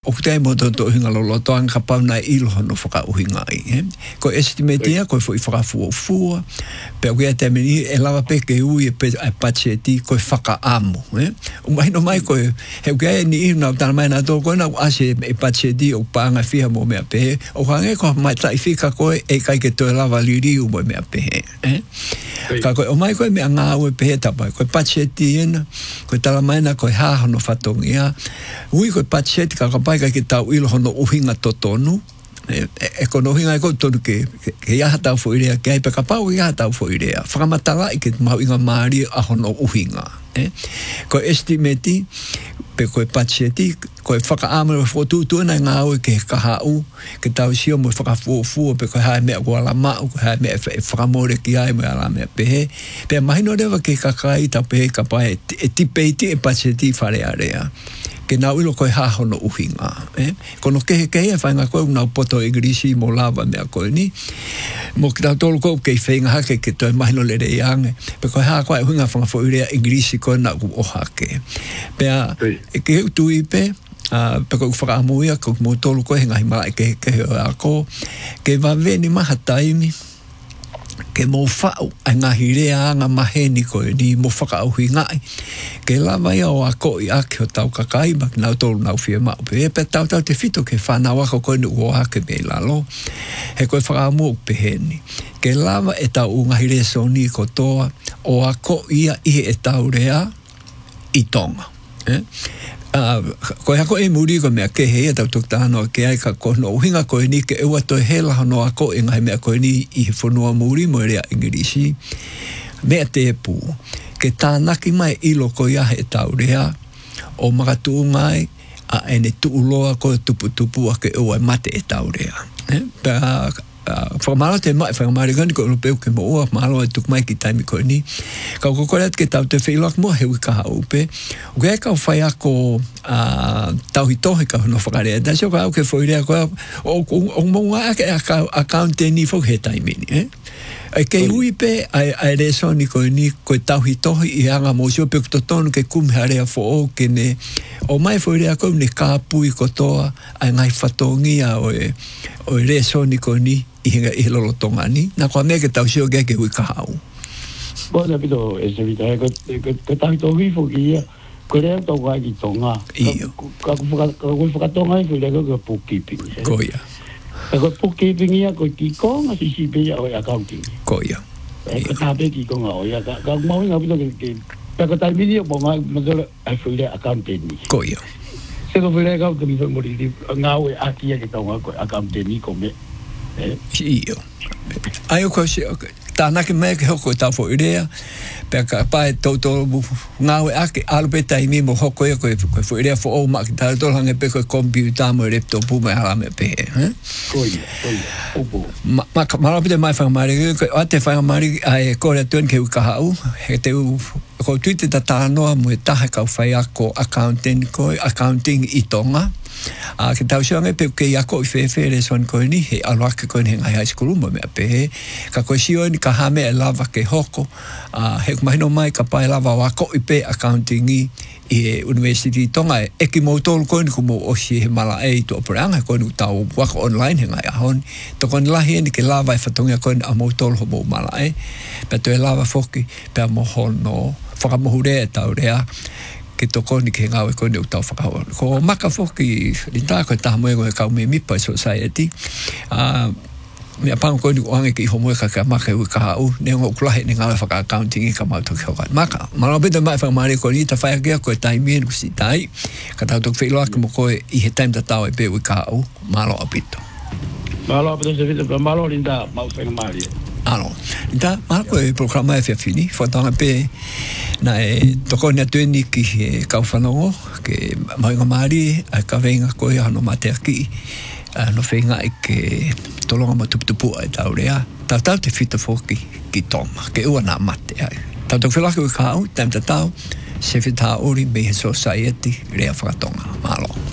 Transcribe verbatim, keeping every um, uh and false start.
o te mo to to hinga lo to an ka pa na ilo no faka o hinga i ko estimatea ko foi faka fu fu pe o te meni e lava pe ke u e pe pa ti ko faka amo eh o mai no mai ko he ke ni na ta mai na to ko na ase e pa ti o pa nga fia mo me pe o hange ko mai tai fika ko e kai ke to lava liri u mo me pe eh ka ko o mai ko me nga o pe ta pa ko pa ti ena ko ta mai na ko ha no fatongia ui ko pa ti ka ka pa ke ta ilo no uhinga totonu e kono hinga ko tonu ke ke ia hata fo irea ke ai pe ka pau ia hata fo irea whakamatala i ke mau inga maari a hono uhinga eh ko estimati pe ko pacheti ko whaka amara fo tu tu na nga o ke ka hau ke tau sio mo whaka fu fu pe ko ha me ko la ma ko ha me whaka more ki ai mo ala me pe pe mai no deva ke ka kai ta pe ka pa e tipeti e pacheti fare area ke na ulo ko ha hono uhinga eh kono ke ke e fainga ko na poto igrisi mo lava me ko ni mo ka tolo ko ke fainga ha ke ke to mai no le re yang pe ko ha ko uhinga fa fo ire igrisi ko na o ha ke pe ke tu ipe a pe ko fa mo ya ko mo tolo ko hinga ma ke ke ko ke va veni ma hataimi ke mo fa'u a ngā hirea anga maheni ko ni mo whakauhi ngai. Ke lava ia o a ko i ake o tau kakai mak nau tolu nau fia mau. Pe e pe tau tau te whito ke whanau ako koe nu o ake me lalo. He koe whakaamu pe heni. Ke lava e tau unga hirea soni ko toa o a ko ia i e tau rea i tonga. Eh? Uh, ko hako e muri ko mea ke hea tau tuk tāno ke ai ka kono uhinga ko ni ke ewa toi hela hono a ko e ngai mea ko ni i he whanua muri mo rea ingirisi mea te e pū ke tānaki mai ilo ko ia he tau rea o makatu ngai a ene tuuloa ko tupu tupu a ke ewa mate e tau rea eh? Pea whakamara te mai, whakamara gani ko europeu ke mo ua, mahalo e tuk mai ki taimi ko ni. Kau kokoreat ke tau te whilak mua hewi ka haupe. O ke kau whai ako tau hitohe ka hono whakarea. Ta sio ka au ke whoirea ko o monga ake akaunte ni fok he taimi ni, eh? E ke ui pe ai reso ni ko ni ko tau hitohe i anga mo sio pe kutotonu ke kumharea fo o ke ne o mai whoirea ko ne kāpui ko toa ai ngai whatongia o e o e reso ni ko ni i hinga i lolo tonga ni na kua mea ke tau sio ke ke hui ka hau. Bona pito e se vita ko tau hitohe fo ki ia ko rea tau kai ki tonga. Iyo. Ka kui whakatonga i whuirea ko ka bookkeeping. Ko ia. Ko bookkeeping ia ko ki konga si si pe ia o accounting. Ko ia. Ko tape ki konga o ia ka mau inga pito ke pe ko tai mini o bonga mazole ai whuirea accounting ni. Ko ia. Se ko whuirea kau te mi whai mori di ngau e akia ki tonga ko accounting ni ko me. Iyo. Ai o ko si tānake mea ke hoko tau fo irea pea ka pae tau tau ngau e ake alupe taimi mo hoko ea koe fo irea fo o maki tau tau hange pe koe kompiuta mo e reptopu me hala me pe koia, koia, opo marapite mai whangamari o te whangamari ai kore atuen ke uka hau he te u ko tuite ta tānoa mo e tahe kau whai ako accounting koe accounting i tonga a ke tau sianga pe ke yako i fefe re son ko ni he alo ke ko ni ngai high school mo me pe ka ko sio ni ka hame e lava ke hoko a he mai no mai ka pai lava wa ko i pe accounting i e university tonga e ki mo tol ko ni ko mo o si he mala e to pranga ko ni tau wa online he ngai hon to kon la he ni ke lava e fatonga ko ni a mo tol ho mo mala e pe to e lava foki pe mo hono fa mo hure tau rea ke toko ni ke ngau e koe ni utau whakahau. Ko maka whoki, ni tā koe taha moe koe kau me mipa society. Uh, mea pango koe ni oange ki homoe ka ka maka ui ka hau. Ne ngau kulahe ni ngau e whaka accounting i ka mautok haukai. Maka, marau pita mai whakamare koe ni ta whai akea koe taimi e nusi tai. Ka tau tok whilo ake mo koe i he taim ta tau e pe ui ka hau. Malo apito. Malo apito se vita, malo linda mau whakamare. Ano, nita, mara koe programa e whiawhini, whatanga pe na e toko ni atueni ki he kauwhanongo, ke maunga maari, a ka venga koe hano mate aki, no whenga i ke tolonga matuputupu ai tau rea, tau tau te whita whoki ki toma, ke ua nā mate ai. Tau tau whilaka ui ka au, taim ta tau, se whita ori me he society rea whakatonga, malo.